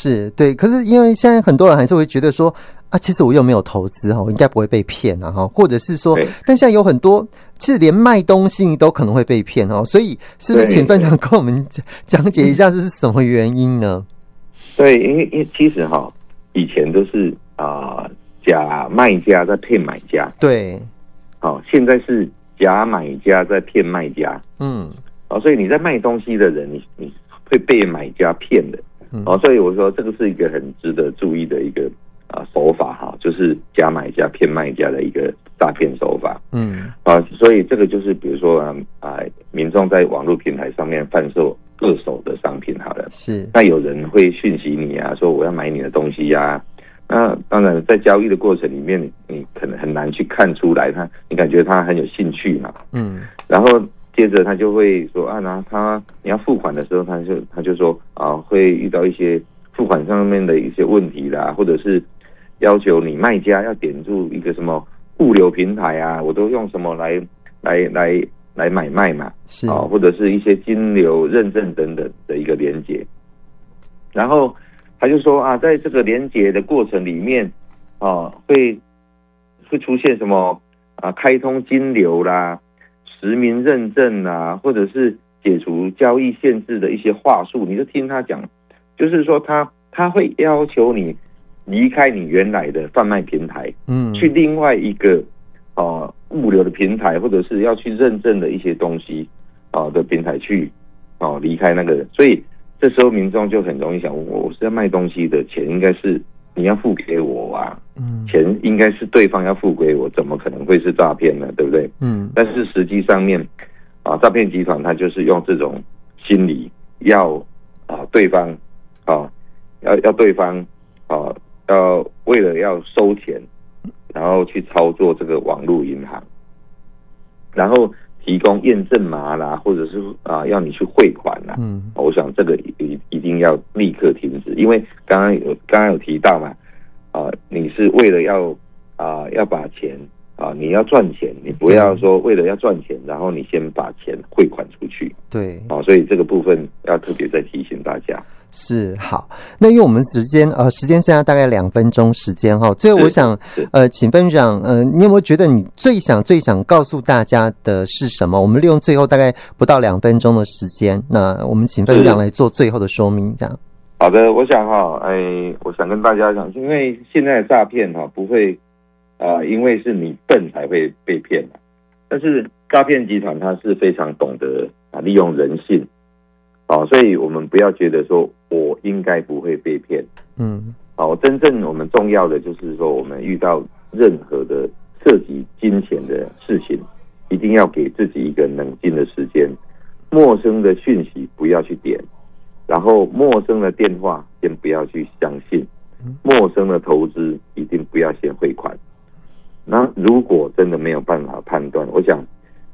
是对，可是因为现在很多人还是会觉得说啊，其实我又没有投资我应该不会被骗啊，或者是说，但现在有很多其实连卖东西你都可能会被骗所以是不是请分享跟我们讲解一下这是什么原因呢？ 对，因为其实以前都是假卖家在骗买家，对，现在是假买家在骗卖家，所以你在卖东西的人，你会被买家骗的，所以我说这个是一个很值得注意的一个手法就是假买家骗卖家的一个诈骗手法，所以这个就是比如说民众在网络平台上面贩售二手的商品好了，是，那有人会讯息你说我要买你的东西那当然在交易的过程里面你可能很难去看出来你感觉他很有兴趣嘛，然后接着他就会说你要付款的时候他就说会遇到一些付款上面的一些问题啦，或者是要求你卖家要点入一个什么物流平台我都用什么来买卖嘛，是或者是一些金流认证等等的一个连结，然后他就说在这个连结的过程里面会出现什么开通金流啦、实名认证啦，或者是解除交易限制的一些话术，你就听他讲，就是说他会要求你离开你原来的贩卖平台，去另外一个物流的平台，或者是要去认证的一些东西的平台去离开那个，所以这时候民众就很容易想，我是要卖东西的，钱应该是你要付给我钱应该是对方要付给我，怎么可能会是诈骗呢？对不对？但是实际上面诈骗集团他就是用这种心理要对方要对方要为了要收钱，然后去操作这个网络银行，然后提供验证码啦，或者是要你去汇款啦，我想这个一定要立刻停止，因为刚刚有提到嘛，你是为了要把钱你要赚钱，你不要说为了要赚钱，然后你先把钱汇款出去，对，所以这个部分要特别再提醒大家。 是，好，那因为我们时间剩下大概2分钟时间最后我想请分享你有没有觉得你最想告诉大家的是什么？我们利用最后大概不到2分钟的时间，那我们请分享来做最后的说明，这样。 好的，我想我想跟大家讲，因为现在的诈骗不会因为是你笨才会被骗，但是诈骗集团它是非常懂得利用人性，所以我们不要觉得说我应该不会被骗，真正我们重要的就是说，我们遇到任何的涉及金钱的事情，一定要给自己一个冷静的时间，陌生的讯息不要去点，然后陌生的电话先不要去相信，陌生的投资一定不要先汇款。那如果真的没有办法判断，我想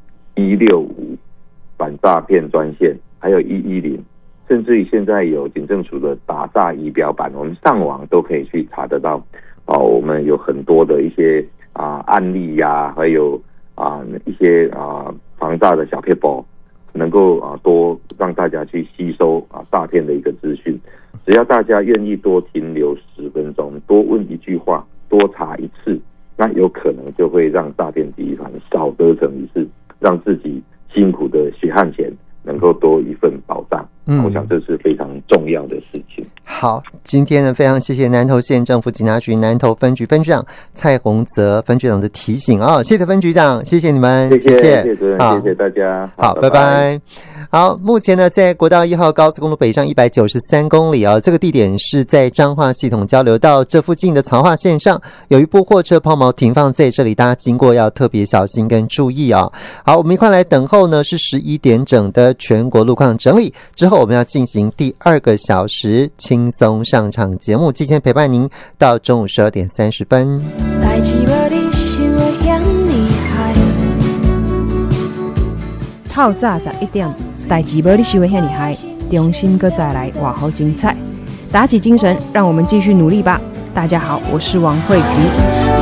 165反诈骗专线，还有110，甚至于现在有警政署的打诈仪表板，我们上网都可以去查得到。我们有很多的一些案例还有一些防诈的小撇步，能够多让大家去吸收诈骗的一个资讯。只要大家愿意多停留10分钟，多问一句话，多查一次，那有可能就会让诈骗集团少得逞一次，让自己辛苦的血汗钱能够多一份保障。我想这是非常重要的事情。 好，今天呢非常谢谢南投县政府警察局南投分局分局长蔡宏泽分局长的提醒谢谢分局长，谢谢你们， 谢谢主任，谢谢大家。 好，拜拜。好，目前呢在国道1号高速公路北上193公里这个地点是在彰化系统交流道这附近的曹化线上，有一部货车抛锚停放在这里，大家经过要特别小心跟注意好，我们一块来等候呢是11点整的全国路况整理之后，我们要进行第2个小时轻松上场节目，今天陪伴您到中午12点30分。 透早11点，代志无你想的遐厉害，重新再来，哇好精彩！打起精神，让我们继续努力吧！大家好，我是王慧菊。